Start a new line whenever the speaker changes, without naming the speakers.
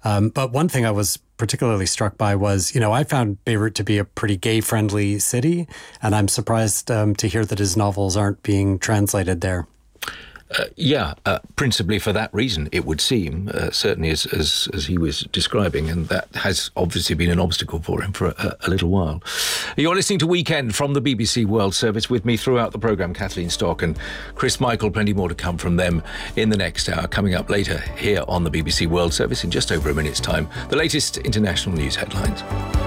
But one thing I was particularly struck by was, I found Beirut to be a pretty gay-friendly city, and I'm surprised to hear that his novels aren't being translated there.
Principally for that reason, it would seem, certainly as he was describing, and that has obviously been an obstacle for him for a little while. You're listening to Weekend from the BBC World Service. With me throughout the programme, Kathleen Stock and Chris Michael. Plenty more to come from them in the next hour. Coming up later here on the BBC World Service in just over a minute's time, the latest international news headlines.